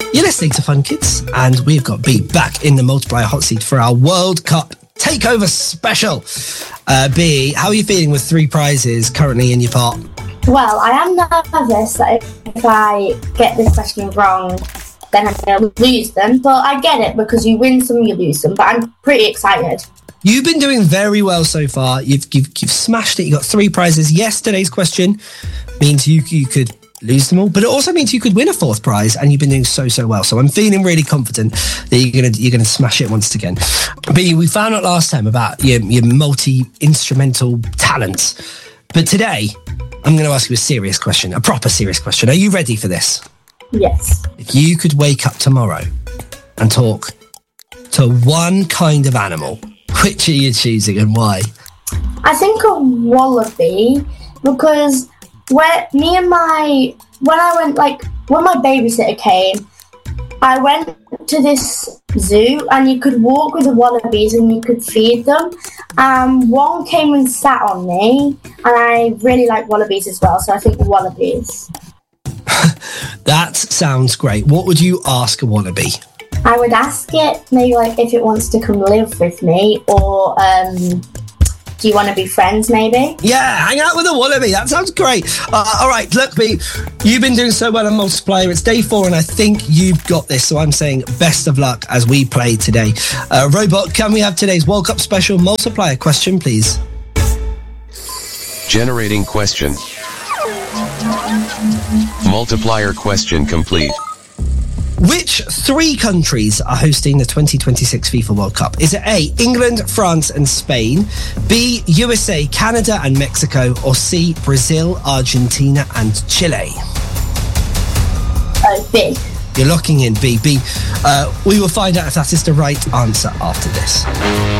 You're listening to Fun Kids, and we've got B back in the multiplier hot seat for our World Cup Takeover special. B, how are you feeling with 3 prizes currently in your pot? Well, I am nervous that if I get this question wrong, then I'm going to lose them. But I get it, because you win some, you lose some. But I'm pretty excited. You've been doing very well so far. You've smashed it. You got 3 prizes. Yesterday's question means you could lose them all, but it also means you could win a 4th prize, and you've been doing so well. So I'm feeling really confident that you're gonna smash it once again. But we found out last time about your multi-instrumental talents, but today I'm going to ask you a serious question, a proper serious question. Are you ready for this? Yes. If you could wake up tomorrow and talk to one kind of animal, which are you choosing and why? I think a wallaby, because when my babysitter came, I went to this zoo and you could walk with the wallabies and you could feed them. One came and sat on me, and I really like wallabies as well, so I think wallabies. That sounds great. What would you ask a wallaby? I would ask it maybe like if it wants to come live with me, or do you want to be friends, maybe? Yeah, hang out with a wallaby. That sounds great. All right, look, B, you've been doing so well on multiplier. It's day 4, and I think you've got this. So I'm saying best of luck as we play today. Robot, can we have today's World Cup special multiplier question, please? Generating question. Multiplier question complete. Which 3 countries are hosting the 2026 FIFA World Cup? Is it A, England, France and Spain, B, USA, Canada and Mexico, or C, Brazil, Argentina and Chile? B. You're locking in B. We will find out if that is the right answer after this.